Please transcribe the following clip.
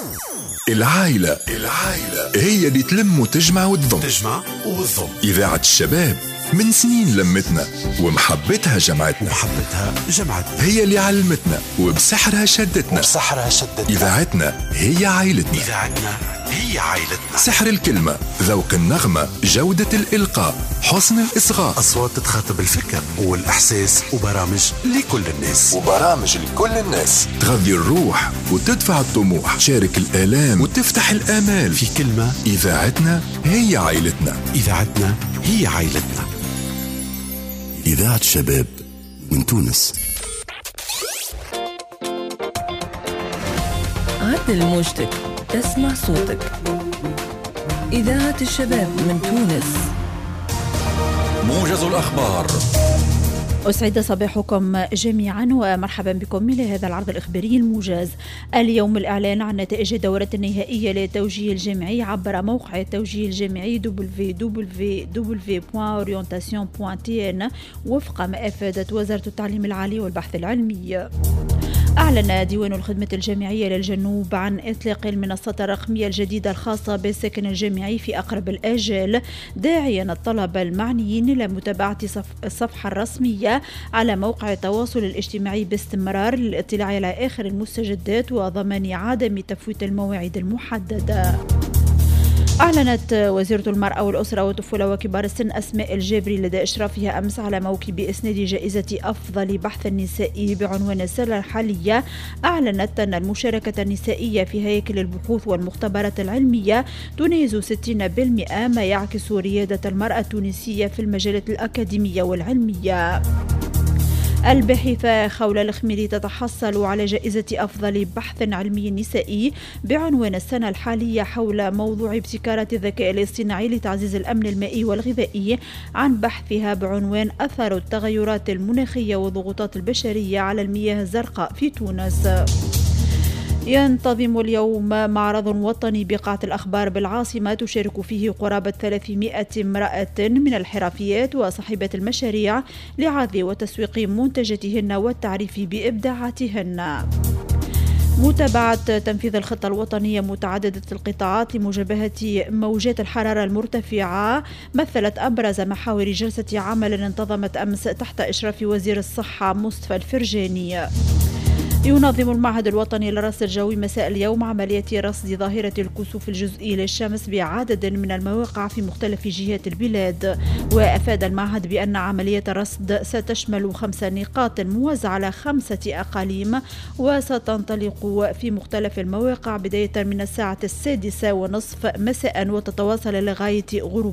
العائلة هي اللي تلم وتجمع وتضم. إذاعة الشباب من سنين لمتنا ومحبتها جمعتنا. هي اللي علمتنا وبسحرها شدتنا. إذاعتنا هي عائلتنا. سحر الكلمة، ذوق النغمة، جودة الإلقاء، حسن الإصغاء، أصوات تخاطب الفكر والإحساس، وبرامج لكل الناس. تغذي الروح وتدفع الطموح، شارك الآلام وتفتح الآمال. في كلمة، إذاعتنا هي عائلتنا. إذاعة الشباب من تونس. عدل موجتك، تسمع صوتك. إذاعة الشباب من تونس. موجز الأخبار. أسعد صباحكم جميعا ومرحبا بكم لهذا العرض الإخباري الموجز. اليوم الإعلان عن نتائج الدورة النهائية للتوجيه الجامعي عبر موقع التوجيه الجامعي www.orientation.tn وفق ما أفادت وزارة التعليم العالي والبحث العلمي. أعلن ديوان الخدمة الجامعية للجنوب عن إطلاق المنصة الرقمية الجديدة الخاصة بالسكن الجامعي في أقرب الآجال، داعيا الطلبة المعنيين لمتابعة الصفحة الرسمية على موقع التواصل الاجتماعي باستمرار للاطلاع على آخر المستجدات وضمان عدم تفويت المواعيد المحددة. أعلنت وزيرة المرأة والأسرة والطفولة وكبار السن أسماء الجابري لدى إشرافها أمس على موكب إسناد جائزة أفضل بحث نسائي بعنوان السنة الحالية. أعلنت أن المشاركة النسائية في هياكل البحوث والمختبرات العلمية تناهز 60%، ما يعكس ريادة المرأة التونسية في المجالات الأكاديمية والعلمية. الباحثة خولة الخميري تتحصل على جائزة أفضل بحث علمي نسائي بعنوان السنة الحالية حول موضوع ابتكارات الذكاء الاصطناعي لتعزيز الأمن المائي والغذائي عن بحثها بعنوان أثر التغيرات المناخية والضغوطات البشرية على المياه الزرقاء في تونس. ينتظم اليوم معرض وطني بقاعة الأخبار بالعاصمة تشارك فيه قرابة 300 امرأة من الحرفيات وصاحبات المشاريع لعرض وتسويق منتجاتهن والتعريف بإبداعاتهن. متابعة تنفيذ الخطة الوطنية متعددة القطاعات لمجابهة موجات الحرارة المرتفعة مثلت أبرز محاور جلسة عمل انتظمت أمس تحت إشراف وزير الصحة مصطفى الفرجاني. ينظم المعهد الوطني للرصد الجوي مساء اليوم عملية رصد ظاهرة الكسوف الجزئي للشمس بعدد من المواقع في مختلف جهات البلاد. وأفاد المعهد بأن عملية الرصد ستشمل 5 نقاط موزعة على 5 أقاليم وستنطلق في مختلف المواقع بداية من الساعة 6:30 مساء وتتواصل لغاية غروب